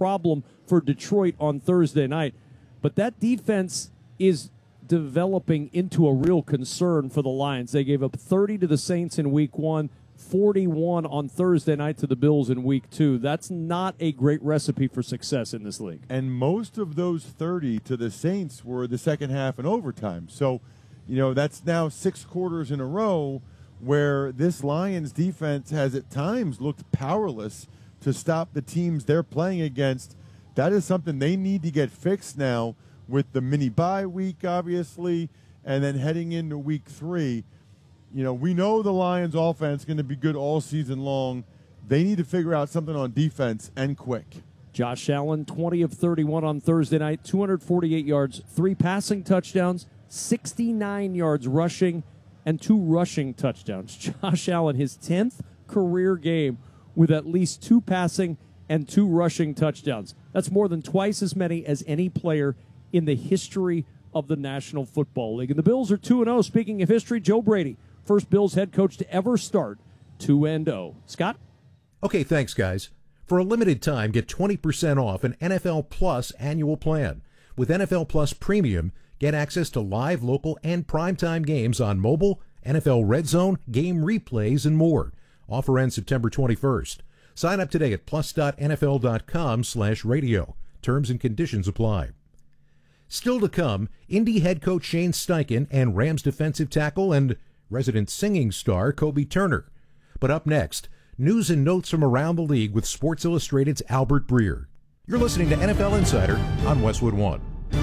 problem for Detroit on Thursday night. But that defense is developing into a real concern for the Lions. They gave up 30 to the Saints in week 1, 41 on Thursday night to the Bills in week 2. That's not a great recipe for success in this league. And most of those 30 to the Saints were the second half and overtime. So, that's now 6 quarters in a row where this Lions defense has at times looked powerless to stop the teams they're playing against. That is something they need to get fixed now with the mini bye week, obviously, and then heading into week 3. We know the Lions offense is going to be good all season long. They need to figure out something on defense, and quick. Josh Allen, 20 of 31 on Thursday night, 248 yards, 3 passing touchdowns, 69 yards rushing, and 2 rushing touchdowns. Josh Allen, his 10th career game with at least 2 passing and 2 rushing touchdowns. That's more than twice as many as any player in the history of the National Football League. And the Bills are 2-0. Speaking of history, Joe Brady, first Bills head coach to ever start 2-0. Scott? Okay, thanks, guys. For a limited time, get 20% off an NFL Plus annual plan. With NFL Plus Premium, get access to live, local, and primetime games on mobile, NFL Red Zone, game replays, and more. Offer ends September 21st. Sign up today at plus.nfl.com/radio. Terms and conditions apply. Still to come, Indy head coach Shane Steichen and Rams defensive tackle and resident singing star Kobe Turner. But up next, news and notes from around the league with Sports Illustrated's Albert Breer. You're listening to NFL Insider on Westwood One.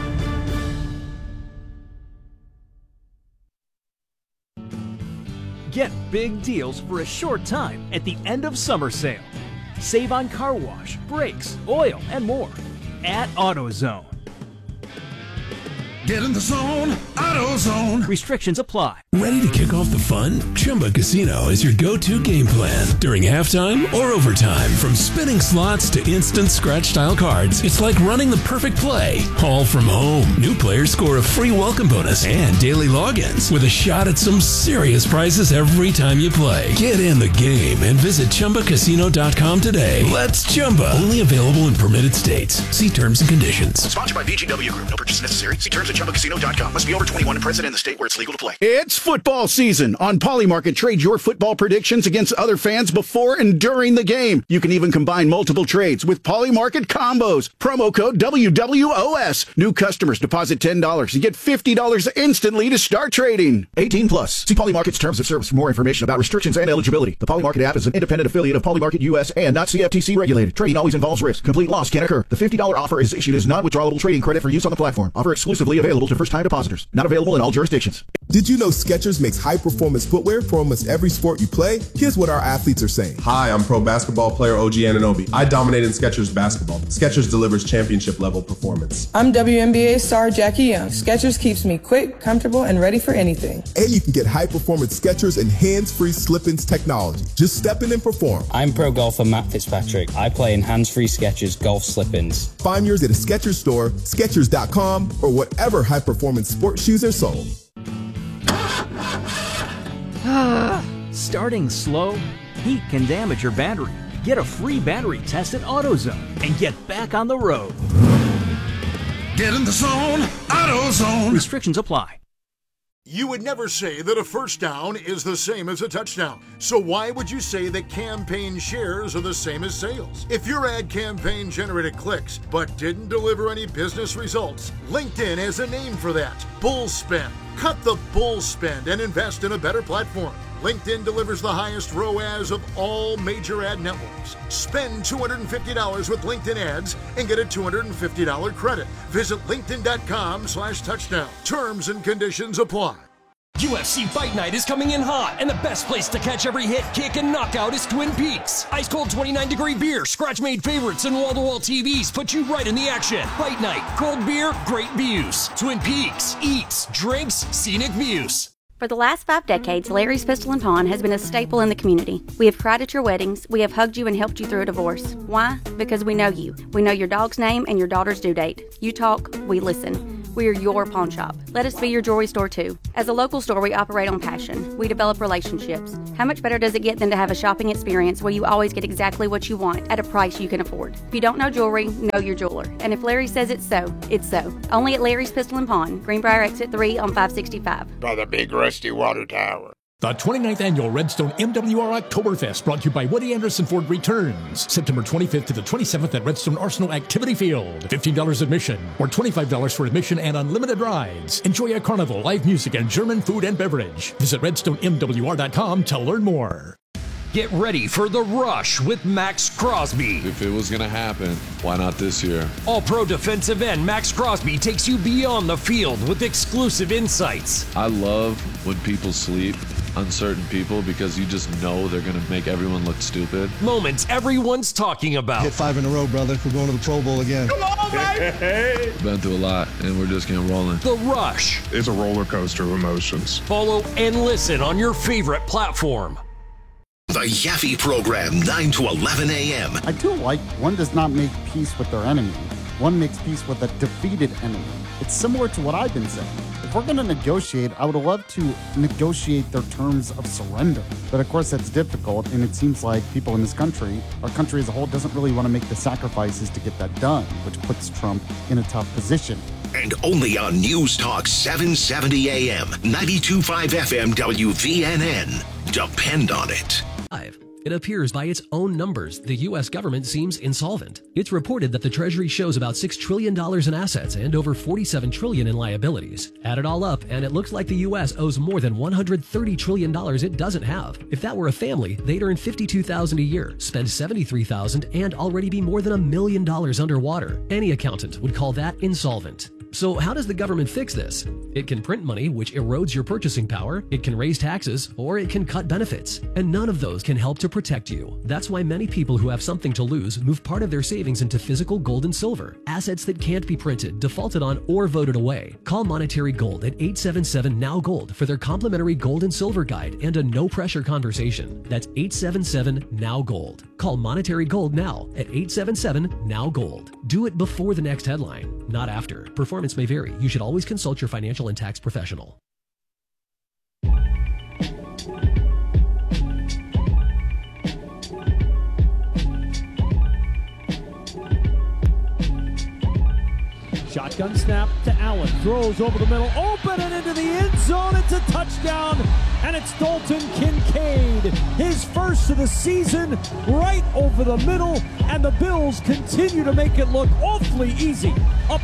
Get big deals for a short time at the end of summer sale. Save on car wash, brakes, oil, and more at AutoZone. Get in the zone, AutoZone. Restrictions apply. Ready to kick off the fun? Chumba Casino is your go-to game plan during halftime or overtime. From spinning slots to instant scratch-style cards, it's like running the perfect play, all from home. New players score a free welcome bonus and daily logins with a shot at some serious prizes every time you play. Get in the game and visit ChumbaCasino.com today. Let's Chumba. Only available in permitted states. See terms and conditions. Sponsored by VGW Group. No purchase necessary. See terms at ChumbaCasino.com. Must be over 21 and present in the state where it's legal to play. It's football season. On Polymarket, trade your football predictions against other fans before and during the game. You can even combine multiple trades with Polymarket combos. Promo code WWOS. New customers deposit $10 and get $50 instantly to start trading. 18 plus. See Polymarket's terms of service for more information about restrictions and eligibility. The Polymarket app is an independent affiliate of Polymarket US and not CFTC regulated. Trading always involves risk. Complete loss can occur. The $50 offer is issued as non-withdrawable trading credit for use on the platform. Offer exclusively available to first-time depositors. Not available in all jurisdictions. Did you know Skechers makes high-performance footwear for almost every sport you play? Here's what our athletes are saying. Hi, I'm pro basketball player OG Anunoby. I dominate in Skechers basketball. Skechers delivers championship-level performance. I'm WNBA star Jackie Young. Skechers keeps me quick, comfortable, and ready for anything. And you can get high-performance Skechers and hands-free slip-ins technology. Just step in and perform. I'm pro golfer Matt Fitzpatrick. I play in hands-free Skechers golf slip-ins. Find yours at a Skechers store, Skechers.com, or whatever high-performance sports shoes are sold. Starting slow, heat can damage your battery. Get a free battery test at AutoZone and get back on the road. Get in the zone, AutoZone. Restrictions apply. You would never say that a first down is the same as a touchdown. So why would you say that campaign shares are the same as sales? If your ad campaign generated clicks but didn't deliver any business results, LinkedIn has a name for that: bull spend. Cut the bull spend and invest in a better platform. LinkedIn delivers the highest ROAS of all major ad networks. Spend $250 with LinkedIn ads and get a $250 credit. Visit linkedin.com/touchdown. Terms and conditions apply. UFC Fight Night is coming in hot, and the best place to catch every hit, kick, and knockout is Twin Peaks. Ice cold 29-degree beer, scratch-made favorites, and wall-to-wall TVs put you right in the action. Fight Night, cold beer, great views. Twin Peaks, eats, drinks, scenic views. For the last 5 decades, Larry's Pistol and Pawn has been a staple in the community. We have cried at your weddings. We have hugged you and helped you through a divorce. Why? Because we know you. We know your dog's name and your daughter's due date. You talk, we listen. We are your pawn shop. Let us be your jewelry store too. As a local store, we operate on passion. We develop relationships. How much better does it get than to have a shopping experience where you always get exactly what you want at a price you can afford? If you don't know jewelry, know your jeweler. And if Larry says it's so, it's so. Only at Larry's Pistol and Pawn, Greenbrier Exit 3 on 565. By the big rusty water tower. The 29th Annual Redstone MWR Oktoberfest, brought to you by Woody Anderson Ford, returns September 25th to the 27th at Redstone Arsenal Activity Field. $15 admission or $25 for admission and unlimited rides. Enjoy a carnival, live music, and German food and beverage. Visit redstonemwr.com to learn more. Get ready for The Rush with Max Crosby. If it was going to happen, why not this year? All-pro defensive end Max Crosby takes you beyond the field with exclusive insights. I love when people sleep, uncertain people, because you just know they're going to make everyone look stupid. Moments everyone's talking about. Hit 5 in a row, brother. We're going to the Pro Bowl again. Come on, baby! Been through a lot, and we're just getting rolling. The Rush. It's a roller coaster of emotions. Follow and listen on your favorite platform. The Yaffe Program, 9 to 11 a.m. I do like one does not make peace with their enemy. One makes peace with a defeated enemy. It's similar to what I've been saying. If we're going to negotiate, I would love to negotiate their terms of surrender. But of course, that's difficult, and it seems like people in this country, our country as a whole, doesn't really want to make the sacrifices to get that done, which puts Trump in a tough position. And only on News Talk 770 AM, 92.5 FM WVNN. Depend on it. It appears by its own numbers, the U.S. government seems insolvent. It's reported that the Treasury shows about $6 trillion in assets and over $47 trillion in liabilities. Add it all up, and it looks like the U.S. owes more than $130 trillion it doesn't have. If that were a family, they'd earn $52,000 a year, spend $73,000, and already be more than $1 million underwater. Any accountant would call that insolvent. So how does the government fix this? It can print money, which erodes your purchasing power, it can raise taxes, or it can cut benefits. And none of those can help to protect you. That's why many people who have something to lose move part of their savings into physical gold and silver, assets that can't be printed, defaulted on, or voted away. Call Monetary Gold at 877-NOW-GOLD for their complimentary gold and silver guide and a no-pressure conversation. That's 877-NOW-GOLD. Call Monetary Gold now at 877-NOW-GOLD. Do it before the next headline, not after. Performance may vary. You should always consult your financial and tax professional. Shotgun snap to Allen. Throws over the middle. Open and into the end zone. It's a touchdown. And it's Dalton Kincaid. His first of the season right over the middle. And the Bills continue to make it look awfully easy. Up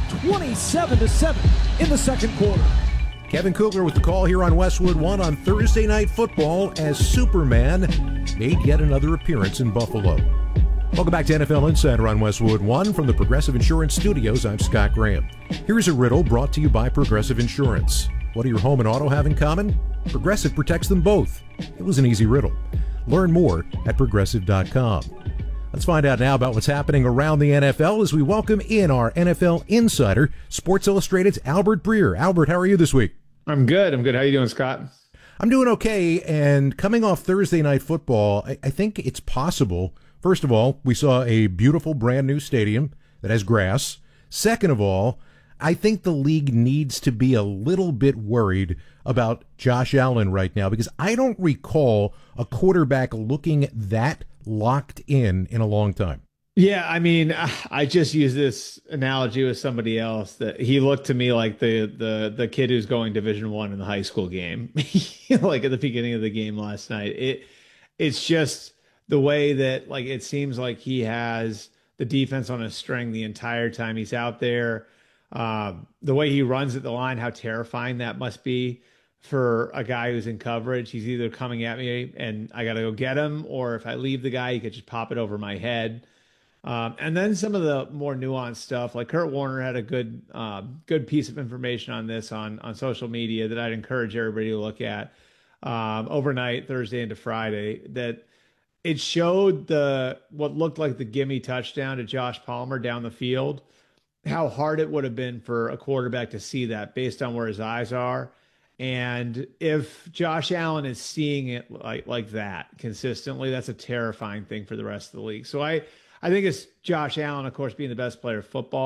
27-7 in the second quarter. Kevin Kugler with the call here on Westwood One on Thursday Night Football as Superman made yet another appearance in Buffalo. Welcome back to NFL Insider on Westwood One from the Progressive Insurance Studios. I'm Scott Graham. Here's a riddle brought to you by Progressive Insurance. What do your home and auto have in common? Progressive protects them both. It was an easy riddle. Learn more at Progressive.com. Let's find out now about what's happening around the NFL as we welcome in our NFL Insider, Sports Illustrated's Albert Breer. Albert, how are you this week? I'm good. How you doing, Scott? I'm doing okay, and coming off Thursday Night Football, I think it's possible. First of all, we saw a beautiful brand new stadium that has grass. Second of all, I think the league needs to be a little bit worried about Josh Allen right now because I don't recall a quarterback looking that locked in a long time. Yeah, I mean, I just used this analogy with somebody else that he looked to me like the kid who's going Division I in the high school game, like at the beginning of the game last night. It's just the way that like it seems like he has the defense on a string the entire time he's out there. The way he runs at the line, how terrifying that must be for a guy who's in coverage. He's either coming at me and I got to go get him, or if I leave the guy, he could just pop it over my head. And then some of the more nuanced stuff, like Kurt Warner had a good piece of information on this on social media that I'd encourage everybody to look at overnight, Thursday into Friday, that it showed what looked like the gimme touchdown to Josh Palmer down the field, how hard it would have been for a quarterback to see that based on where his eyes are. And if Josh Allen is seeing it like that consistently, that's a terrifying thing for the rest of the league. So I think it's Josh Allen, of course, being the best player of football.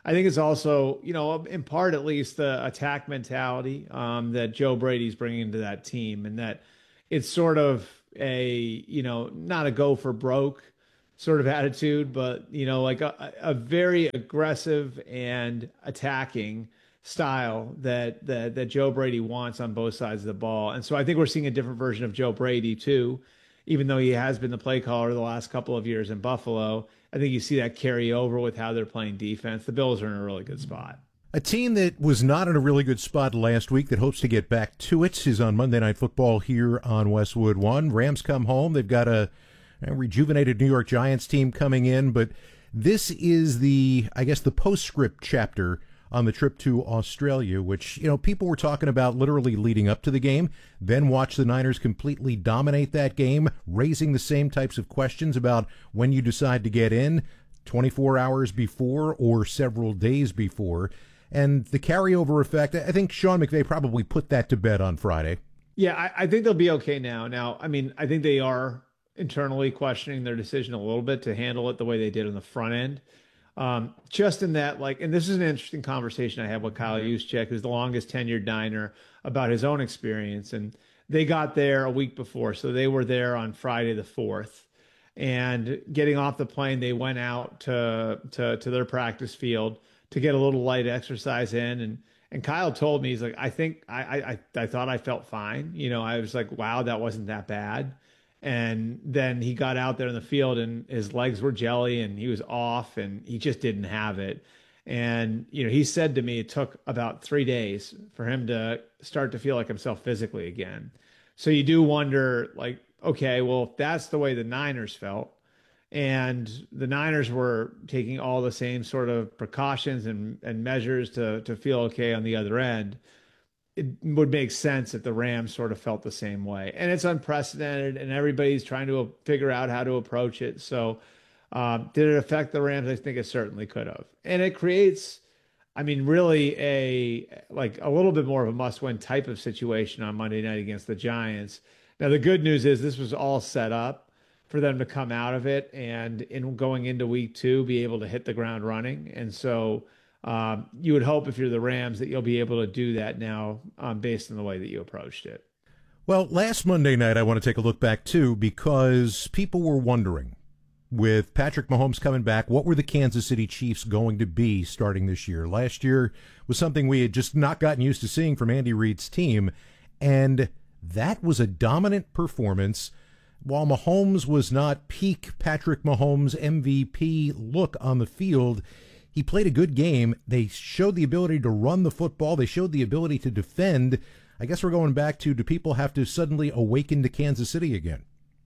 I think it's also, in part at least, the attack mentality that Joe Brady's bringing into that team, and that it's sort of a, not a go for broke sort of attitude, but, like a very aggressive and attacking style that Joe Brady wants on both sides of the ball. And so I think we're seeing a different version of Joe Brady too, even though he has been the play caller the last couple of years in Buffalo. I think you see that carry over with how they're playing defense. The Bills are in a really good spot. A team that was not in a really good spot last week that hopes to get back to it is on Monday Night Football here on Westwood One. Rams come home. They've got a rejuvenated New York Giants team coming in, but this is the postscript chapter on the trip to Australia, which, people were talking about literally leading up to the game, then watch the Niners completely dominate that game, raising the same types of questions about when you decide to get in 24 hours before or several days before. And the carryover effect, I think Sean McVay probably put that to bed on Friday. Yeah, I think they'll be okay now. Now, I mean, I think they are internally questioning their decision a little bit to handle it the way they did on the front end. Just in that, and this is an interesting conversation I had with Kyle Juszczyk, who's the longest tenured Niner, about his own experience. And they got there a week before, so they were there on Friday the 4th. And getting off the plane, they went out to their practice field to get a little light exercise in. And Kyle told me, he's like, I think I thought I felt fine. I was like, wow, that wasn't that bad. And then he got out there in the field and his legs were jelly and he was off and he just didn't have it. And, he said to me it took about 3 days for him to start to feel like himself physically again. So you do wonder, okay, well, if that's the way the Niners felt, and the Niners were taking all the same sort of precautions and measures to feel okay on the other end, it would make sense if the Rams sort of felt the same way. And it's unprecedented, and everybody's trying to figure out how to approach it. So did it affect the Rams? I think it certainly could have. And it creates, really a little bit more of a must-win type of situation on Monday night against the Giants. Now, the good news is this was all set up for them to come out of it and in going into week 2, be able to hit the ground running. And so you would hope if you're the Rams that you'll be able to do that now based on the way that you approached it. Well, last Monday night, I want to take a look back, too, because people were wondering, with Patrick Mahomes coming back, what were the Kansas City Chiefs going to be starting this year? Last year was something we had just not gotten used to seeing from Andy Reid's team, and that was a dominant performance. While Mahomes was not peak Patrick Mahomes MVP look on the field, he played a good game. They showed the ability to run the football. They showed the ability to defend. I guess we're going back to, do people have to suddenly awaken to Kansas City again?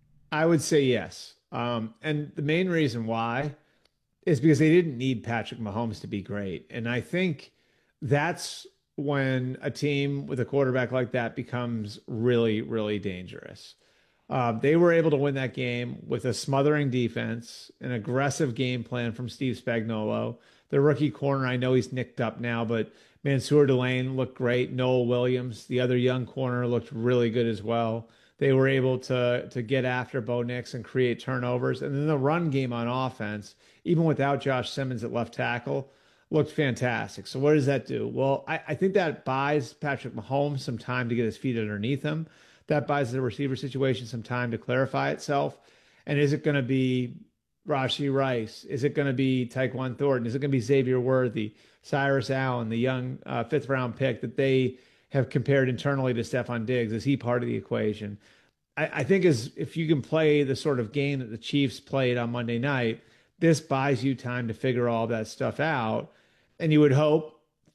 I would say yes. And the main reason why is because they didn't need Patrick Mahomes to be great. And I think that's when a team with a quarterback like that becomes really, really dangerous. They were able to win that game with a smothering defense, an aggressive game plan from Steve Spagnuolo. The rookie corner, I know he's nicked up now, but Mansour Delane looked great. Noel Williams, the other young corner, looked really good as well. They were able to get after Bo Nix and create turnovers. And then the run game on offense, even without Josh Simmons at left tackle, looked fantastic. So what does that do? Well, I think that buys Patrick Mahomes some time to get his feet underneath him. That buys the receiver situation some time to clarify itself. And is it going to be Rashee Rice? Is it going to be Tyquan Thornton? Is it going to be Xavier Worthy, Cyrus Allen, the young fifth-round pick that they have compared internally to Stephon Diggs? Is he part of the equation? I think if you can play the sort of game that the Chiefs played on Monday night, this buys you time to figure all that stuff out. And you would hope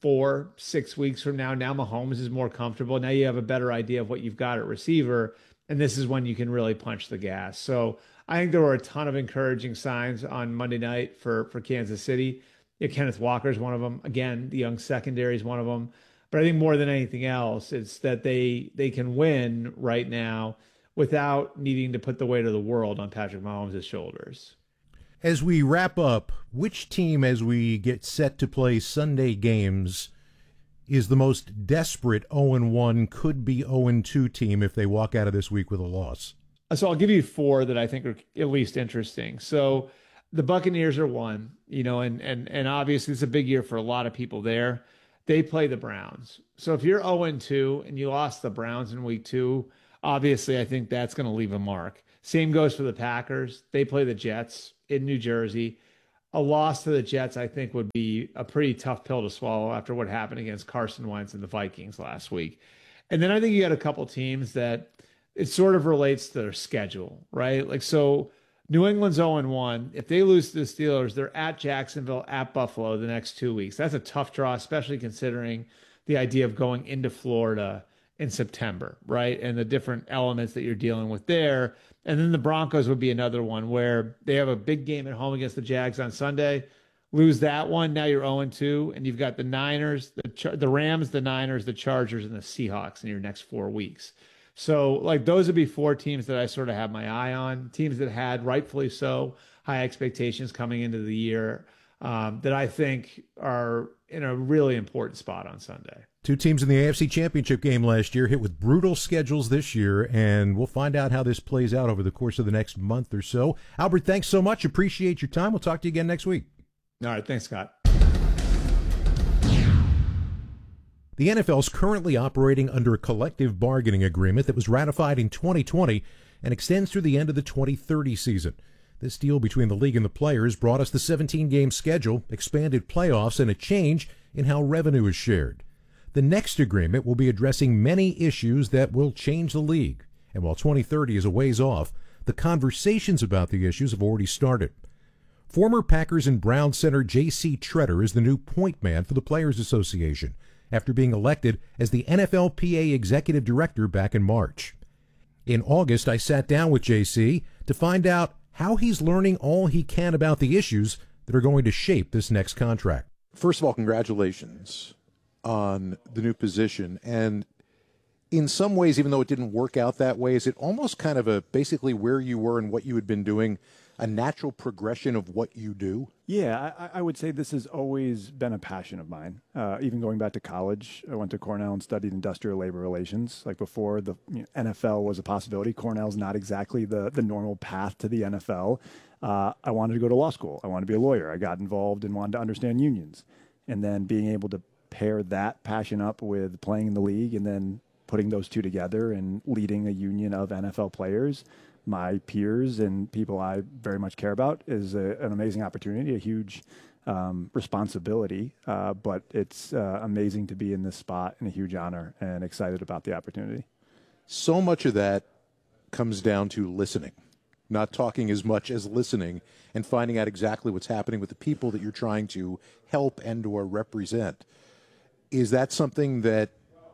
4-6 weeks from now Mahomes is more comfortable. Now you have a better idea of what you've got at receiver, and this is when you can really punch the gas. So I think there were a ton of encouraging signs on Monday night for Kansas City. Kenneth Walker is one of them. Again, the young secondary is one of them. But I think more than anything else, it's that they can win right now without needing to put the weight of the world on Patrick Mahomes' shoulders. As we wrap up, which team, as we get set to play Sunday games, is the most desperate 0-1, could be 0-2 team if they walk out of this week with a loss? So I'll give you 4 that I think are at least interesting. So the Buccaneers are one, and obviously it's a big year for a lot of people there. They play the Browns. So if you're 0-2 and you lost the Browns in week 2, obviously I think that's going to leave a mark. Same goes for the Packers. They play the Jets in New Jersey. A loss to the Jets, I think, would be a pretty tough pill to swallow after what happened against Carson Wentz and the Vikings last week. And then I think you got a couple teams that it sort of relates to their schedule, right? Like, so New England's 0-1. If they lose to the Steelers, they're at Jacksonville, at Buffalo the next 2 weeks. That's a tough draw, especially considering the idea of going into Florida in September, right? And the different elements that you're dealing with there. And then the Broncos would be another one where they have a big game at home against the Jags on Sunday. Lose that one, now you're 0-2, and you've got the Niners, the Rams, the Niners, the Chargers, and the Seahawks in your next 4 weeks. So, like, those would be 4 teams that I sort of have my eye on, teams that had, rightfully so, high expectations coming into the year that I think are in a really important spot on Sunday. 2 teams in the AFC Championship game last year hit with brutal schedules this year, and we'll find out how this plays out over the course of the next month or so. Albert, thanks so much. Appreciate your time. We'll talk to you again next week. All right. Thanks, Scott. The NFL is currently operating under a collective bargaining agreement that was ratified in 2020 and extends through the end of the 2030 season. This deal between the league and the players brought us the 17-game schedule, expanded playoffs, and a change in how revenue is shared. The next agreement will be addressing many issues that will change the league. And while 2030 is a ways off, the conversations about the issues have already started. Former Packers and Browns center J.C. Tretter is the new point man for the Players Association after being elected as the NFLPA Executive Director back in March. In August, I sat down with J.C. to find out how he's learning all he can about the issues that are going to shape this next contract. First of all, congratulations on the new position. And in some ways, even though it didn't work out that way, is it almost kind of basically where you were and what you had been doing, a natural progression of what you do? Yeah, I would say this has always been a passion of mine. Even going back to college, I went to Cornell and studied industrial labor relations. Like before the NFL was a possibility, Cornell's not exactly the normal path to the NFL. I wanted to go to law school. I wanted to be a lawyer. I got involved and wanted to understand unions. And then being able to pair that passion up with playing in the league and then putting those two together and leading a union of NFL players, my peers and people I very much care about, is an amazing opportunity, a huge responsibility, but it's amazing to be in this spot and a huge honor and excited about the opportunity. So much of that comes down to listening, not talking as much as listening and finding out exactly what's happening with the people that you're trying to help and or represent. Is that something that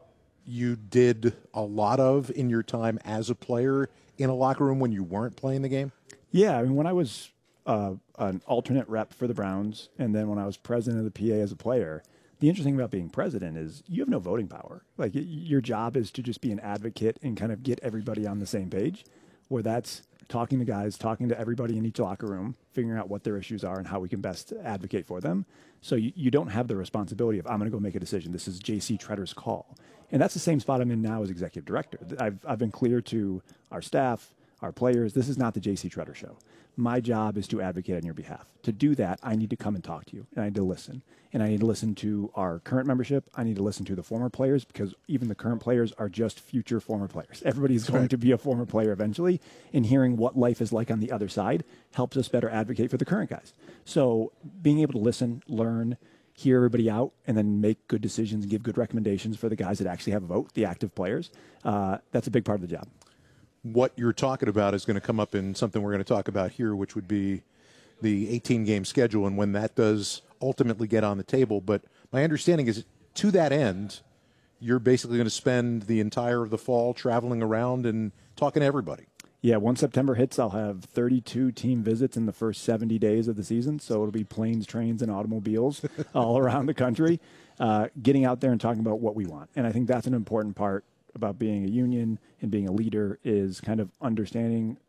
you did a lot of in your time as a player in a locker room when you weren't playing the game? Yeah, I mean, when I was an alternate rep for the Browns, and then when I was president of the PA as a player, the interesting thing about being president is you have no voting power. Like, your job is to just be an advocate and kind of get everybody on the same page, where that's talking to guys, talking to everybody in each locker room, figuring out what their issues are and how we can best advocate for them. So you don't have the responsibility of, I'm going to go make a decision. This is J.C. Tretter's call. And that's the same spot I'm in now as executive director. I've been clear to our staff, our players, this is not the J.C. Tretter show. My job is to advocate on your behalf. To do that, I need to come and talk to you, and I need to listen. And I need to listen to our current membership. I need to listen to the former players, because even the current players are just future former players. Everybody's going to be a former player eventually, and hearing what life is like on the other side helps us better advocate for the current guys. So being able to listen, learn, hear everybody out, and then make good decisions and give good recommendations for the guys that actually have a vote, the active players, that's a big part of the job. What you're talking about is going to come up in something we're going to talk about here, which would be the 18-game schedule and when that does ultimately get on the table. But my understanding is, to that end, you're basically going to spend the entire of the fall traveling around and talking to everybody. Yeah, once September hits, I'll have 32 team visits in the first 70 days of the season. So it'll be planes, trains, and automobiles all around the country, getting out there and talking about what we want. And I think that's an important part about being a union and being a leader, is kind of understanding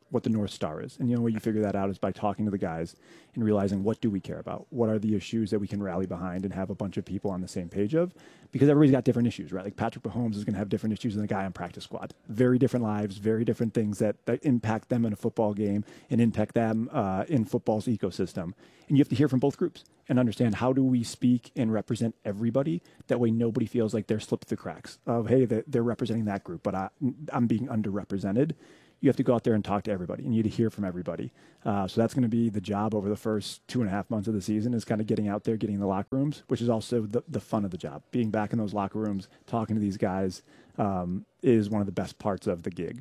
what the North Star is. And the only way you figure that out is by talking to the guys and realizing, what do we care about? What are the issues that we can rally behind and have a bunch of people on the same page of? Because everybody's got different issues, right? Like Patrick Mahomes is going to have different issues than the guy on practice squad. Very different lives, very different things that impact them in a football game and impact them in football's ecosystem. And you have to hear from both groups and understand, how do we speak and represent everybody? That way nobody feels like they're slipped through the cracks of, hey, they're representing that group, but I'm being underrepresented. You have to go out there and talk to everybody, and you need to hear from everybody. So that's going to be the job over the first 2.5 months of the season, is kind of getting out there, getting in the locker rooms, which is also the fun of the job. Being back in those locker rooms, talking to these guys is one of the best parts of the gig.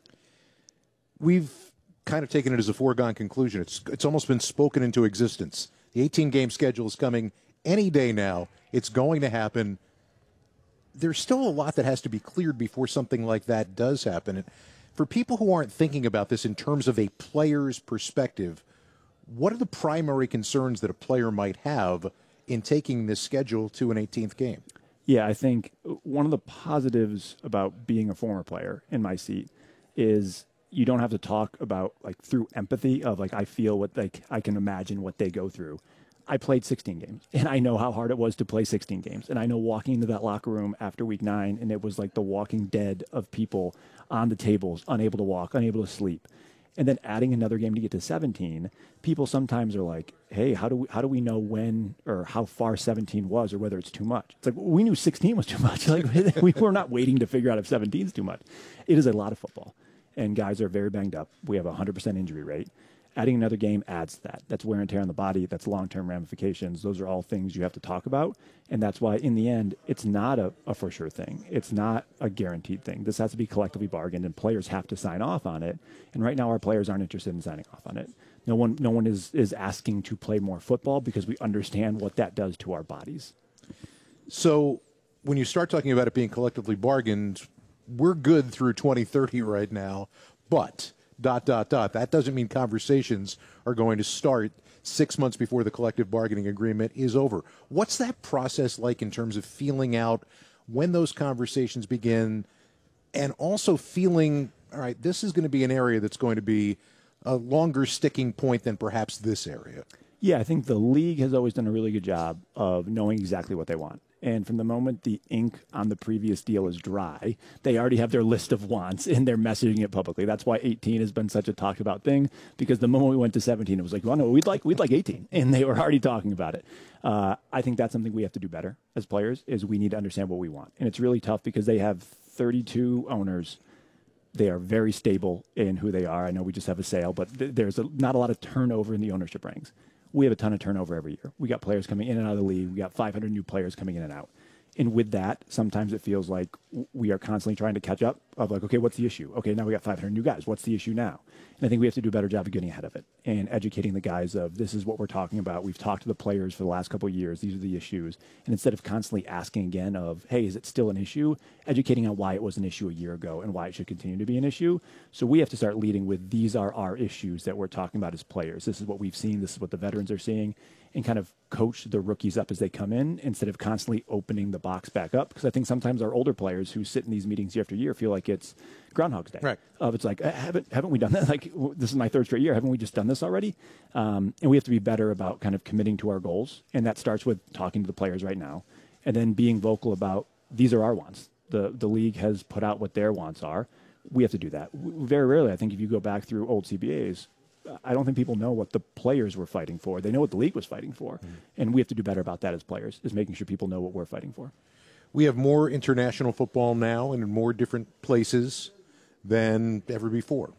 We've kind of taken it as a foregone conclusion. It's almost been spoken into existence. The 18-game schedule is coming any day now. It's going to happen. There's still a lot that has to be cleared before something like that does happen. And for people who aren't thinking about this in terms of a player's perspective, what are the primary concerns that a player might have in taking this schedule to an 18th game? Yeah, I think one of the positives about being a former player in my seat is you don't have to talk about, like, through empathy of, like, I feel what, like, I can imagine what they go through. I played 16 games, and I know how hard it was to play 16 games. And I know walking into that locker room after week 9, and it was like the walking dead of people on the tables, unable to walk, unable to sleep. And then adding another game to get to 17, people sometimes are like, hey, how do we know when or how far 17 was, or whether it's too much? It's like, we knew 16 was too much. Like, we were not waiting to figure out if 17 is too much. It is a lot of football, and guys are very banged up. We have a 100% injury rate. Adding another game adds to that. That's wear and tear on the body. That's long-term ramifications. Those are all things you have to talk about. And that's why, in the end, it's not a for sure thing. It's not a guaranteed thing. This has to be collectively bargained, and players have to sign off on it. And right now, our players aren't interested in signing off on it. No one is asking to play more football, because we understand what that does to our bodies. So when you start talking about it being collectively bargained, we're good through 2030 right now, but... ... That doesn't mean conversations are going to start 6 months before the collective bargaining agreement is over. What's that process like in terms of feeling out when those conversations begin, and also feeling, all right, this is going to be an area that's going to be a longer sticking point than perhaps this area? Yeah, I think the league has always done a really good job of knowing exactly what they want. And from the moment the ink on the previous deal is dry, they already have their list of wants, and they're messaging it publicly. That's why 18 has been such a talked about thing, because the moment we went to 17, it was like, well, no, we'd like 18. And they were already talking about it. I think that's something we have to do better as players, is we need to understand what we want. And it's really tough because they have 32 owners. They are very stable in who they are. I know we just have a sale, but there's not a lot of turnover in the ownership ranks. We have a ton of turnover every year. We got players coming in and out of the league. We got 500 new players coming in and out. And with that, sometimes it feels like we are constantly trying to catch up of, like, okay, what's the issue? Okay, now we got 500 new guys. What's the issue now? And I think we have to do a better job of getting ahead of it and educating the guys of, this is what we're talking about. We've talked to the players for the last couple of years. These are the issues. And instead of constantly asking again of, hey, is it still an issue? Educating on why it was an issue a year ago and why it should continue to be an issue. So we have to start leading with, these are our issues that we're talking about as players. This is what we've seen. This is what the veterans are seeing. And kind of coach the rookies up as they come in, instead of constantly opening the box back up. Because I think sometimes our older players who sit in these meetings year after year feel like it's Groundhog's Day. Right. It's like, haven't we done that? Like, this is my third straight year. Haven't we just done this already? And we have to be better about kind of committing to our goals. And that starts with talking to the players right now, and then being vocal about, these are our wants. The league has put out what their wants are. We have to do that. Very rarely, I think, if you go back through old CBAs, I don't think people know what the players were fighting for. They know what the league was fighting for. Mm-hmm. And we have to do better about that as players, is making sure people know what we're fighting for. We have more international football now and in more different places than ever before.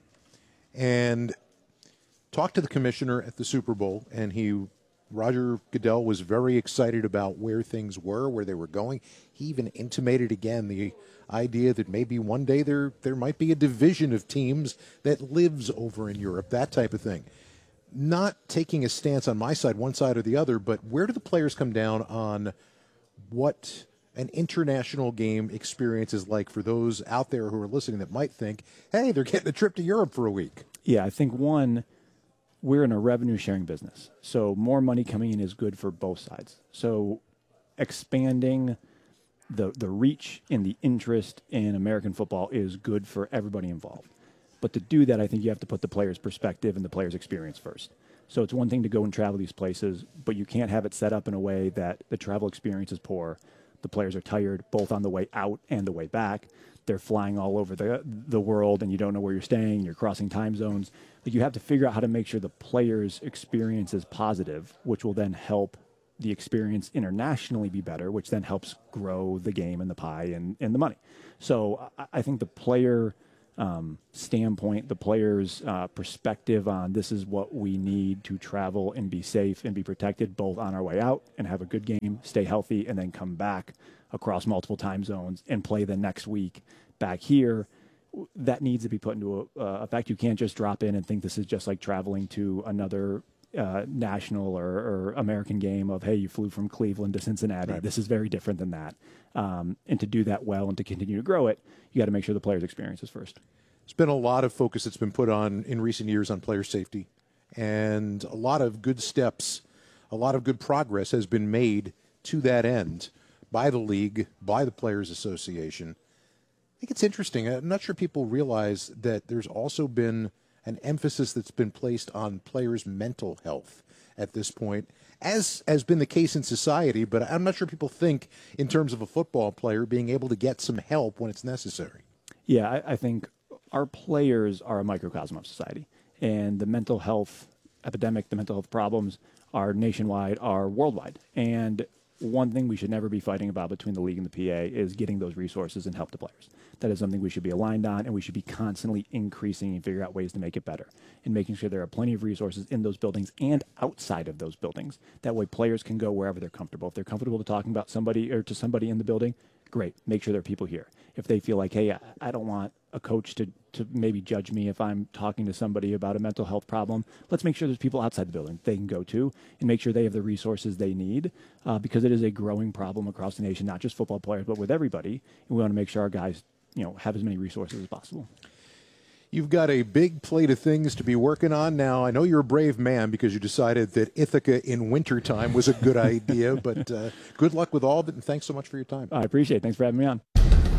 And talked to the commissioner at the Super Bowl, and Roger Goodell was very excited about where things were, where they were going. He even intimated again the idea that maybe one day there might be a division of teams that lives over in Europe, that type of thing. Not taking a stance on my side, one side or the other, but where do the players come down on what an international game experience is like for those out there who are listening that might think, hey, they're getting a trip to Europe for a week? Yeah, I think, one, we're in a revenue sharing business. So more money coming in is good for both sides. So expanding the reach and the interest in American football is good for everybody involved. But to do that, I think you have to put the player's perspective and the player's experience first. So it's one thing to go and travel these places, but you can't have it set up in a way that the travel experience is poor. The players are tired both on the way out and the way back. They're flying all over the world, and you don't know where you're staying. You're crossing time zones. But you have to figure out how to make sure the player's experience is positive, which will then help the experience internationally be better, which then helps grow the game and the pie and the money. So I think the player standpoint, the player's perspective on this is what we need to travel and be safe and be protected both on our way out and have a good game, stay healthy, and then come back across multiple time zones and play the next week back here. That needs to be put into effect. You can't just drop in and think this is just like traveling to another national or American game of, hey, you flew from Cleveland to Cincinnati. Right. This is very different than that. And to do that well and to continue to grow it, you got to make sure the player's experience is first. There's been a lot of focus that's been put on in recent years on player safety, and a lot of good steps, a lot of good progress has been made to that end by the league, by the Players Association. I think it's interesting. I'm not sure people realize that there's also been an emphasis that's been placed on players' mental health at this point, as has been the case in society, but I'm not sure people think in terms of a football player being able to get some help when it's necessary. Yeah, I think our players are a microcosm of society, and the mental health epidemic, the mental health problems are nationwide, are worldwide. And one thing we should never be fighting about between the league and the PA is getting those resources and help to players. That is something we should be aligned on, and we should be constantly increasing and figure out ways to make it better and making sure there are plenty of resources in those buildings and outside of those buildings. That way players can go wherever they're comfortable. If they're comfortable to talking about somebody or to somebody in the building, great. Make sure there are people here. If they feel like, hey, I don't want a coach to maybe judge me if I'm talking to somebody about a mental health problem, let's make sure there's people outside the building they can go to and make sure they have the resources they need because it is a growing problem across the nation, not just football players, but with everybody. And we want to make sure our guys, have as many resources as possible. You've got a big plate of things to be working on now. I know you're a brave man because you decided that Ithaca in wintertime was a good idea, but good luck with all of it, and thanks so much for your time. I appreciate it. Thanks for having me on.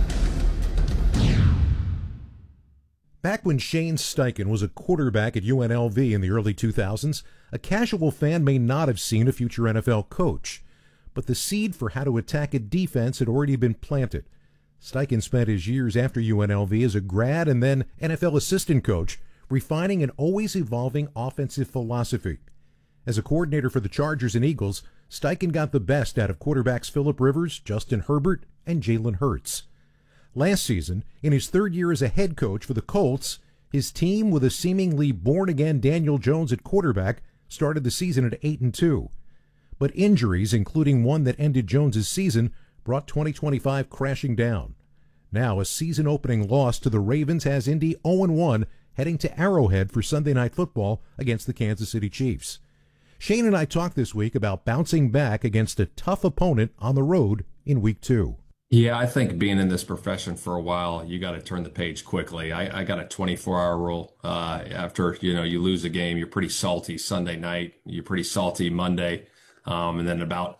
Back when Shane Steichen was a quarterback at UNLV in the early 2000s, a casual fan may not have seen a future NFL coach. But the seed for how to attack a defense had already been planted. Steichen spent his years after UNLV as a grad and then NFL assistant coach, refining an always evolving offensive philosophy. As a coordinator for the Chargers and Eagles, Steichen got the best out of quarterbacks Phillip Rivers, Justin Herbert, and Jalen Hurts. Last season, in his third year as a head coach for the Colts, his team with a seemingly born-again Daniel Jones at quarterback started the season at 8-2. But injuries, including one that ended Jones's season, brought 2025 crashing down. Now a season-opening loss to the Ravens has Indy 0-1 heading to Arrowhead for Sunday Night Football against the Kansas City Chiefs. Shane and I talked this week about bouncing back against a tough opponent on the road in Week 2. Yeah, I think being in this profession for a while, you got to turn the page quickly. I got a 24-hour rule. After, you lose a game, you're pretty salty Sunday night. You're pretty salty Monday. And then about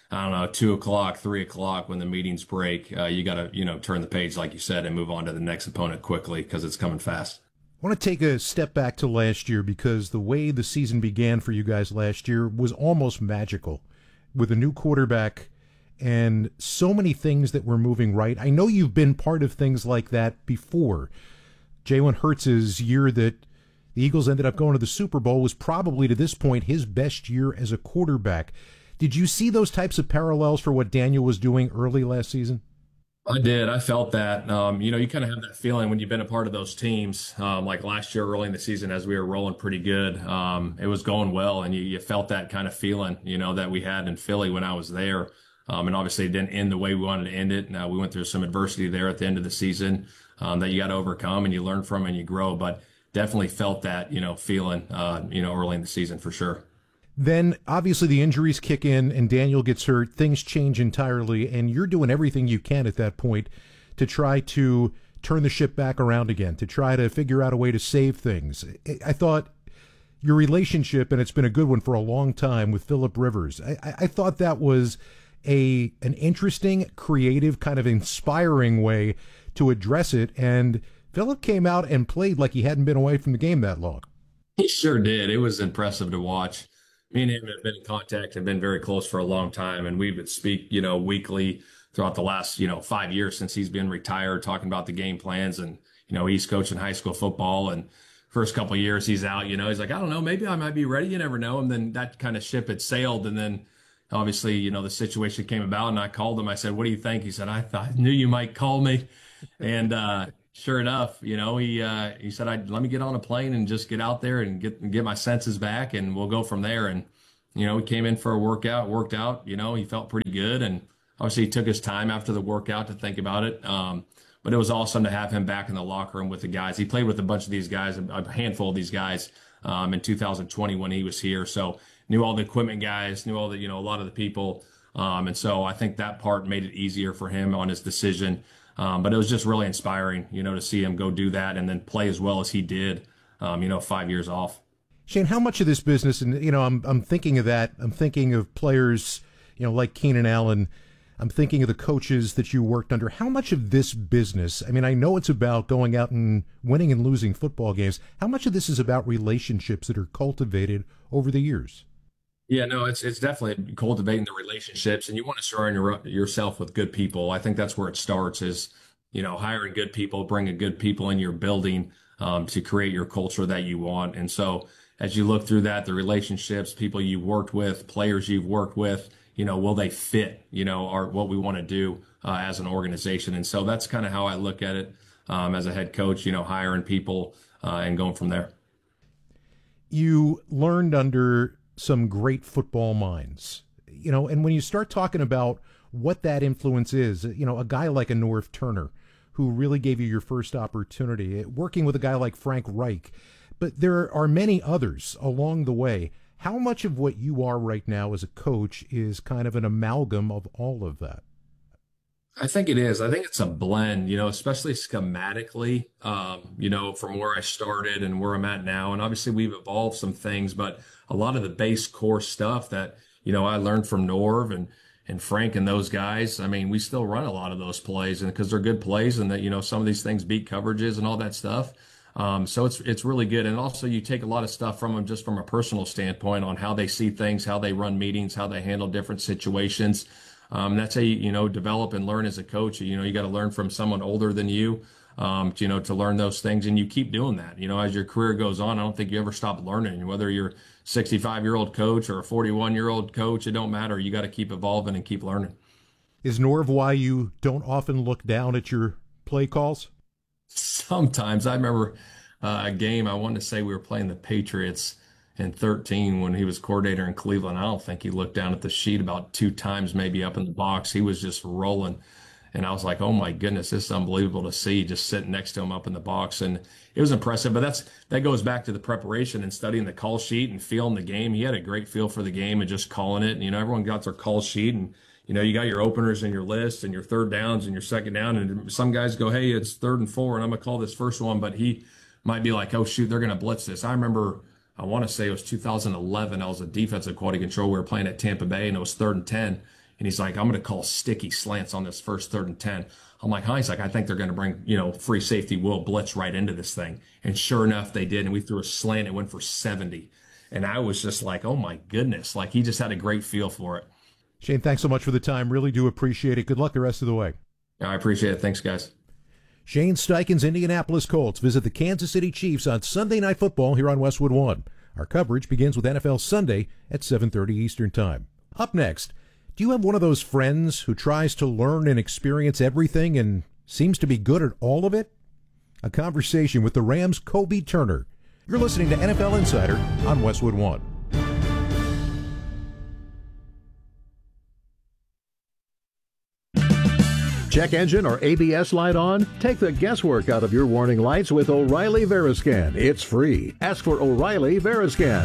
2 o'clock, 3 o'clock when the meetings break, you got to, turn the page, like you said, and move on to the next opponent quickly because it's coming fast. I want to take a step back to last year because the way the season began for you guys last year was almost magical with a new quarterback and so many things that were moving right. I know you've been part of things like that before. Jalen Hurts' year that the Eagles ended up going to the Super Bowl was probably, to this point, his best year as a quarterback. Did you see those types of parallels for what Daniel was doing early last season? I did. I felt that. You kind of have that feeling when you've been a part of those teams, like last year early in the season as we were rolling pretty good. It was going well, and you felt that kind of feeling, that we had in Philly when I was there. And obviously it didn't end the way we wanted to end it. Now we went through some adversity there at the end of the season that you got to overcome and you learn from and you grow. But definitely felt that, feeling, early in the season for sure. Then obviously the injuries kick in and Daniel gets hurt. Things change entirely, and you're doing everything you can at that point to try to turn the ship back around again, to try to figure out a way to save things. I thought your relationship, and it's been a good one for a long time, with Phillip Rivers, I thought that was an interesting, creative, kind of inspiring way to address it. And Phillip came out and played like he hadn't been away from the game that long. He sure did. It was impressive to watch. Me and him have been in contact and been very close for a long time, and we would speak, weekly throughout the last, 5 years since he's been retired, talking about the game plans. And, he's coaching high school football, and first couple of years he's out, he's like, I don't know, maybe I might be ready. You never know. And then that kind of ship had sailed. And then obviously, the situation came about, and I called him. I said, what do you think? He said, I knew you might call me. And, sure enough, he said, let me get on a plane and just get out there and get my senses back, and we'll go from there. And, we came in for a workout, worked out, he felt pretty good. And obviously he took his time after the workout to think about it. But it was awesome to have him back in the locker room with the guys. He played with a bunch of these guys, a handful of these guys, in 2020 when he was here. So knew all the equipment guys, knew all the, a lot of the people. And so I think that part made it easier for him on his decision. But it was just really inspiring, to see him go do that and then play as well as he did, 5 years off. Shane, how much of this business, and, I'm thinking of that. I'm thinking of players, like Keenan Allen. I'm thinking of the coaches that you worked under. How much of this business, I know it's about going out and winning and losing football games. How much of this is about relationships that are cultivated over the years? Yeah, no, it's definitely cultivating the relationships, and you want to surround yourself with good people. I think that's where it starts is, hiring good people, bringing good people in your building to create your culture that you want. And so as you look through that, the relationships, people you worked with, players you've worked with, will they fit, what we want to do as an organization? And so that's kind of how I look at it as a head coach, hiring people and going from there. You learned under some great football minds, and when you start talking about what that influence is, a guy like a Norv Turner, who really gave you your first opportunity, working with a guy like Frank Reich, but there are many others along the way. How much of what you are right now as a coach is kind of an amalgam of all of that? I think it is. I think it's a blend, especially schematically, from where I started and where I'm at now. And obviously we've evolved some things, but a lot of the base core stuff that, I learned from Norv and Frank and those guys. We still run a lot of those plays, and because they're good plays, and that, some of these things beat coverages and all that stuff. So it's really good. And also you take a lot of stuff from them just from a personal standpoint on how they see things, how they run meetings, how they handle different situations. That's how you, develop and learn as a coach. You got to learn from someone older than you, to learn those things. And you keep doing that, as your career goes on. I don't think you ever stop learning, whether you're 65-year-old coach or a 41-year-old coach, it don't matter. You got to keep evolving and keep learning. Is Norv why you don't often look down at your play calls? Sometimes. I remember a game, I wanted to say we were playing the Patriots in 2013 when he was coordinator in Cleveland. I don't think he looked down at the sheet about 2 times, maybe up in the box. He was just rolling. And I was like, oh my goodness, this is unbelievable to see, just sitting next to him up in the box. And it was impressive. But that goes back to the preparation and studying the call sheet and feeling the game. He had a great feel for the game and just calling it. And, everyone got their call sheet, and, you got your openers and your list and your third downs and your second down. And some guys go, hey, it's 3rd and 4, and I'm going to call this first one. But he might be like, oh, shoot, they're going to blitz this. I remember, I want to say it was 2011. I was a defensive quality control. We were playing at Tampa Bay, and it was 3rd and 10. And he's like, I'm going to call sticky slants on this first 3rd and 10. I'm like, huh? He's like, I think they're going to bring, free safety will blitz right into this thing. And sure enough, they did. And we threw a slant. It went for 70. And I was just like, oh my goodness. Like, he just had a great feel for it. Shane, thanks so much for the time. Really do appreciate it. Good luck the rest of the way. I appreciate it. Thanks, guys. Shane Steichen's Indianapolis Colts visit the Kansas City Chiefs on Sunday Night Football here on Westwood One. Our coverage begins with NFL Sunday at 7:30 Eastern Time. Up next, do you have one of those friends who tries to learn and experience everything and seems to be good at all of it? A conversation with the Rams' Kobe Turner. You're listening to NFL Insider on Westwood One. Check engine or ABS light on? Take the guesswork out of your warning lights with O'Reilly Veriscan. It's free. Ask for O'Reilly Veriscan.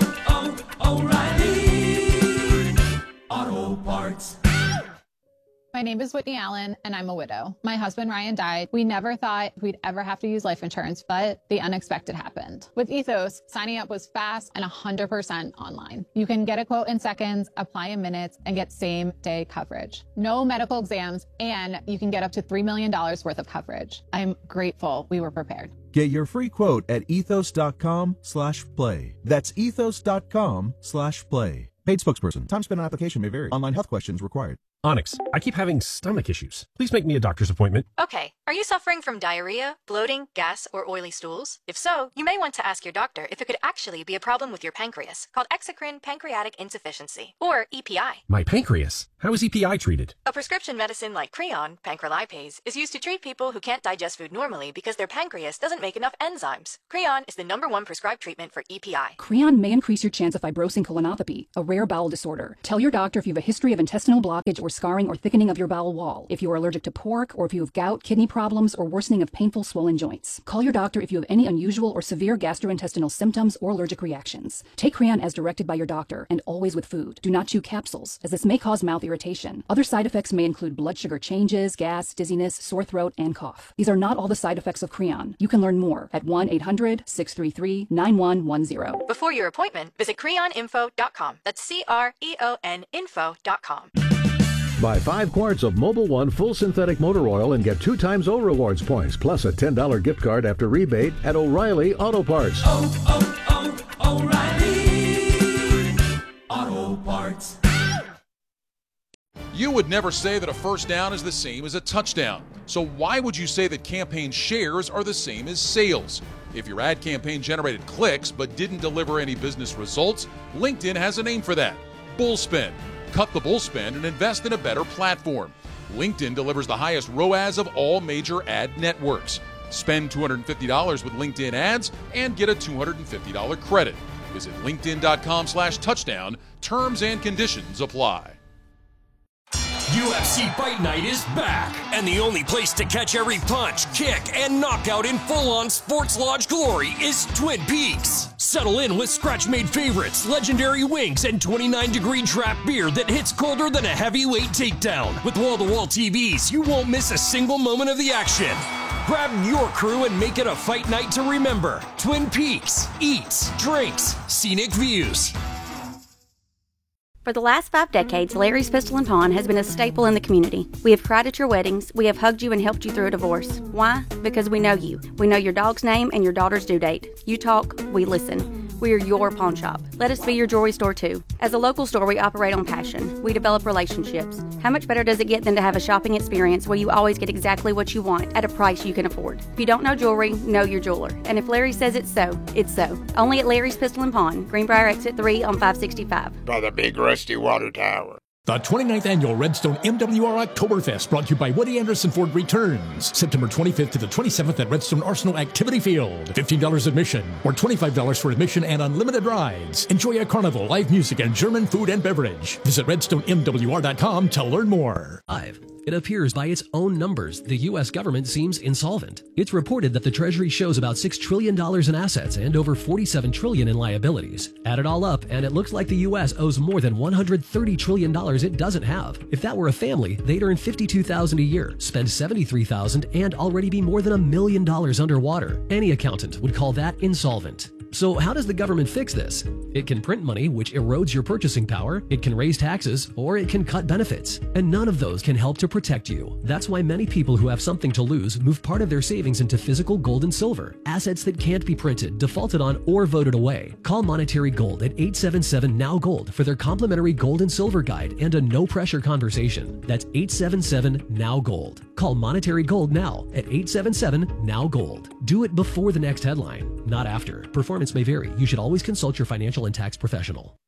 O'Reilly Auto Parts. My name is Whitney Allen, and I'm a widow. My husband, Ryan, died. We never thought we'd ever have to use life insurance, but the unexpected happened. With Ethos, signing up was fast and 100% online. You can get a quote in seconds, apply in minutes, and get same-day coverage. No medical exams, and you can get up to $3 million worth of coverage. I'm grateful we were prepared. Get your free quote at ethos.com/play. That's ethos.com/play. Paid spokesperson. Time spent on application may vary. Online health questions required. Onyx, I keep having stomach issues. Please make me a doctor's appointment. Okay, are you suffering from diarrhea, bloating, gas, or oily stools? If so, you may want to ask your doctor if it could actually be a problem with your pancreas, called exocrine pancreatic insufficiency, or EPI. My pancreas? How is EPI treated? A prescription medicine like Creon, pancrelipase, is used to treat people who can't digest food normally because their pancreas doesn't make enough enzymes. Creon is the #1 prescribed treatment for EPI. Creon may increase your chance of fibrosing colonopathy, a rare bowel disorder. Tell your doctor if you have a history of intestinal blockage or scarring or thickening of your bowel wall, if you are allergic to pork, or if you have gout, kidney problems, or worsening of painful swollen joints. Call your doctor if you have any unusual or severe gastrointestinal symptoms or allergic reactions. Take Creon as directed by your doctor, and always with food. Do not chew capsules, as this may cause mouth irritation. Other side effects may include blood sugar changes, gas, dizziness, sore throat, and cough. These are not all the side effects of Creon. You can learn more at 1-800-633-9110. Before your appointment, visit creoninfo.com. That's CREON info.com. Buy 5 quarts of Mobil 1 full synthetic motor oil and get 2 times O Rewards points, plus a $10 gift card after rebate at O'Reilly Auto Parts. O'Reilly Auto Parts. You would never say that a first down is the same as a touchdown. So why would you say that campaign shares are the same as sales? If your ad campaign generated clicks but didn't deliver any business results, LinkedIn has a name for that: Bullspend. Cut the bullspend and invest in a better platform. LinkedIn delivers the highest ROAS of all major ad networks. Spend $250 with LinkedIn ads and get a $250 credit. Visit linkedin.com/touchdown. Terms and conditions apply. UFC Fight Night is back, and the only place to catch every punch, kick, and knockout in full-on Sports Lodge glory is Twin Peaks. Settle in with scratch-made favorites, legendary wings, and 29-degree draft beer that hits colder than a heavyweight takedown. With wall-to-wall TVs, you won't miss a single moment of the action. Grab your crew and make it a fight night to remember. Twin Peaks. Eats, drinks, scenic views. For the last 5 decades, Larry's Pistol and Pawn has been a staple in the community. We have cried at your weddings. We have hugged you and helped you through a divorce. Why? Because we know you. We know your dog's name and your daughter's due date. You talk, we listen. We are your pawn shop. Let us be your jewelry store too. As a local store, we operate on passion. We develop relationships. How much better does it get than to have a shopping experience where you always get exactly what you want at a price you can afford? If you don't know jewelry, know your jeweler. And if Larry says it's so, it's so. Only at Larry's Pistol and Pawn, Greenbrier Exit 3 on 565. By the big rusty water tower. The 29th Annual Redstone MWR Oktoberfest, brought to you by Woody Anderson Ford, returns September 25th to the 27th at Redstone Arsenal Activity Field. $15 admission or $25 for admission and unlimited rides. Enjoy a carnival, live music, and German food and beverage. Visit redstonemwr.com to learn more. It appears by its own numbers, the U.S. government seems insolvent. It's reported that the Treasury shows about $6 trillion in assets and over $47 trillion in liabilities. Add it all up, and it looks like the U.S. owes more than $130 trillion it doesn't have. If that were a family, they'd earn $52,000 a year, spend $73,000, and already be more than $1 million underwater. Any accountant would call that insolvent. So how does the government fix this? It can print money, which erodes your purchasing power, it can raise taxes, or it can cut benefits. And none of those can help to protect you. That's why many people who have something to lose move part of their savings into physical gold and silver, assets that can't be printed, defaulted on, or voted away. Call Monetary Gold at 877-NOW-GOLD for their complimentary gold and silver guide and a no-pressure conversation. That's 877-NOW-GOLD. Call Monetary Gold now at 877-NOW-GOLD. Do it before the next headline, not after. Performance may vary. You should always consult your financial and tax professional.